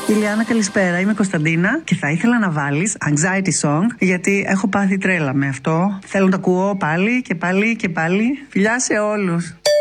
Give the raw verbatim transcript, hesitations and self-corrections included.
Ηλιάνα, καλησπέρα. Είμαι Κωνσταντίνα και θα ήθελα να βάλεις Anxiety Song, γιατί έχω πάθει τρέλα με αυτό. Θέλω να το ακούω πάλι και πάλι και πάλι. Φιλιά σε όλους.